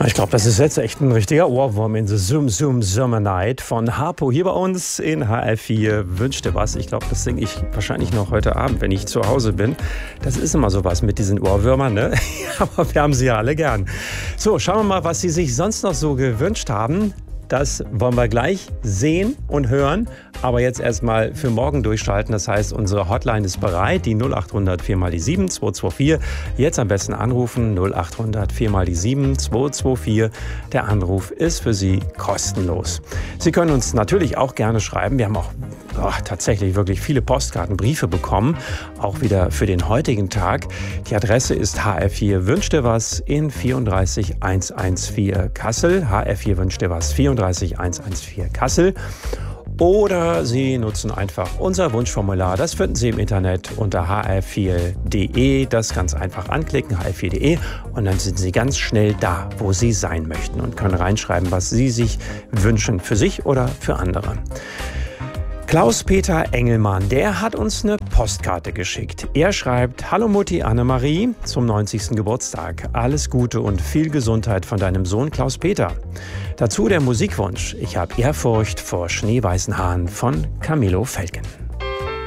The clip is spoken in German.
Ich glaube, das ist jetzt echt ein richtiger Ohrwurm in the Zoom Zoom Summer Night von Harpo hier bei uns in HR4. Wünsch dir was. Ich glaube, das singe ich wahrscheinlich noch heute Abend, wenn ich zu Hause bin. Das ist immer sowas mit diesen Ohrwürmern, ne? Aber wir haben sie ja alle gern. So, schauen wir mal, was Sie sich sonst noch so gewünscht haben. Das wollen wir gleich sehen und hören. Aber jetzt erstmal für morgen durchschalten. Das heißt, unsere Hotline ist bereit. Die 0800 4x7 224. Jetzt am besten anrufen. 0800 4x7 224. Der Anruf ist für Sie kostenlos. Sie können uns natürlich auch gerne schreiben. Wir haben auch tatsächlich wirklich viele Postkarten, Briefe bekommen. Auch wieder für den heutigen Tag. Die Adresse ist HR4 Wünsch dir was in 34114 Kassel. HR4 Wünsch dir was 34114 Kassel. Oder Sie nutzen einfach unser Wunschformular. Das finden Sie im Internet unter hr4.de. Das ganz einfach anklicken, hr4.de. Und dann sind Sie ganz schnell da, wo Sie sein möchten und können reinschreiben, was Sie sich wünschen, für sich oder für andere. Klaus-Peter Engelmann, der hat uns eine Postkarte geschickt. Er schreibt: Hallo Mutti Annemarie, zum 90. Geburtstag. Alles Gute und viel Gesundheit von deinem Sohn Klaus-Peter. Dazu der Musikwunsch: Ich habe Ehrfurcht vor schneeweißen Haaren von Camilo Felgen.